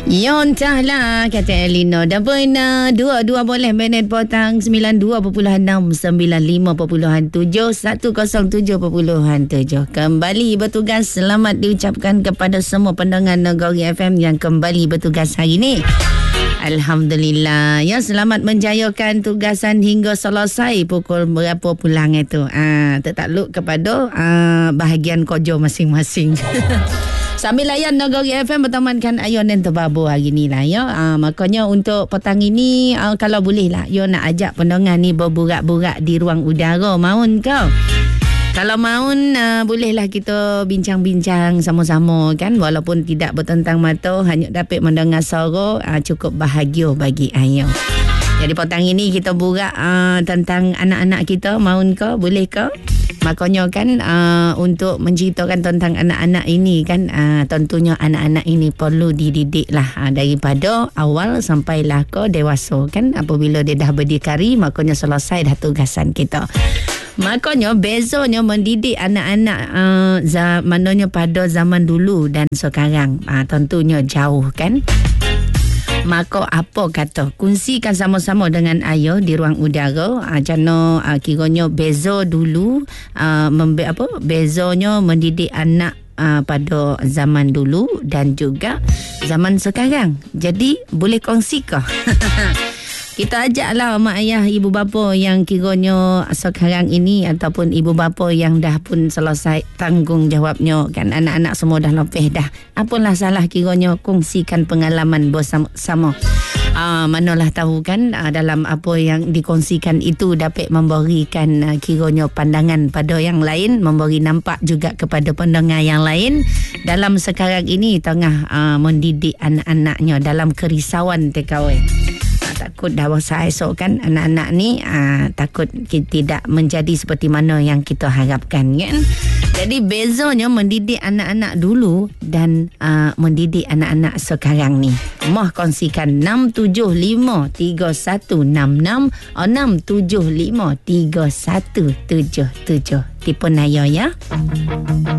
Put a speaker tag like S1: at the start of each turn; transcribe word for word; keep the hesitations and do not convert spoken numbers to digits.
S1: Yontahlah, kata Elino. Dan pun uh, dua-dua boleh minit potang sembilan dua perpuluhan enam, sembilan lima perpuluhan tujuh, satu kosong tujuh perpuluhan tujuh. Kembali bertugas, selamat diucapkan kepada semua pendengar Negeri F M yang kembali bertugas hari ini. Alhamdulillah. Ya, selamat menjayakan tugasan hingga selesai. Pukul berapa pulang itu. Ah, tertakluk kepada ah, bahagian kerja masing-masing. Sambil layan Negeri F M bertemankan Ayon dan Terbabu hari ni lah ya. Uh, makanya untuk petang ini uh, kalau boleh lah Ayon nak ajak pendengar ni berburak-burak di ruang udara. Maun kau? Kalau maun uh, bolehlah kita bincang-bincang sama-sama kan. Walaupun tidak bertentang mata, hanya dapat mendengar suara uh, cukup bahagia bagi Ayon. Jadi petang ini kita burak uh, tentang anak-anak kita. Maun kau? Boleh kau? Makanya kan uh, untuk menceritakan tentang anak-anak ini kan uh, tentunya anak-anak ini perlu dididik lah uh, daripada awal sampailah ke dewasa kan. Apabila dia dah berdikari, makanya selesai dah tugasan kita. Makanya bezanya mendidik anak-anak uh, zamannya pada zaman dulu dan sekarang uh, tentunya jauh kan. Maka apa kata kongsikan sama-sama dengan Ayo di ruang udara. uh, Jana uh, kiranya beza dulu uh, membe, apa bezanya mendidik anak uh, pada zaman dulu dan juga zaman sekarang. Jadi boleh kongsi kah? Kita ajaklah mak ayah, ibu bapa yang kiranya sekarang ini ataupun ibu bapa yang dah pun selesai tanggungjawabnya kan, anak-anak semua dah lebih dah. Apalah salah kiranya kongsikan pengalaman bersama-sama. Uh, manalah tahu kan uh, dalam apa yang dikongsikan itu dapat memberikan uh, kiranya pandangan pada yang lain, memberi nampak juga kepada pendengar yang lain dalam sekarang ini tengah uh, mendidik anak-anaknya dalam kerisauan T K W. Takut dah besar esok kan anak-anak ni aa, takut tidak menjadi seperti mana yang kita harapkan kan. Jadi bezanya mendidik anak-anak dulu dan aa, mendidik anak-anak sekarang ni. Mah kongsikan enam tujuh lima tiga satu enam enam enam tujuh lima tiga satu tujuh tujuh. Tipu Naya ya.